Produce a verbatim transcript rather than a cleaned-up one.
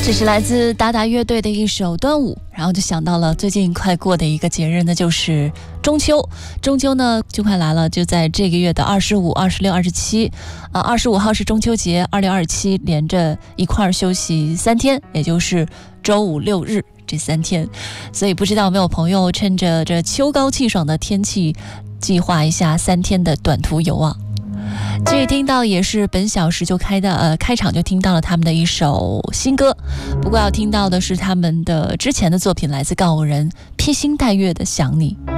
这是来自达达乐队的一首端午，然后就想到了最近快过的一个节日，那就是中秋。中秋呢就快来了，就在这个月的二十五、二十六、二十七，啊，二十五号是中秋节，二六、二七连着一块儿休息三天，也就是周五六日这三天。所以不知道有没有朋友趁着这秋高气爽的天气，计划一下三天的短途游啊。这里听到也是本小时就开的呃开场就听到了他们的一首新歌，不过要听到的是他们的之前的作品，来自告五人披星戴月的想你。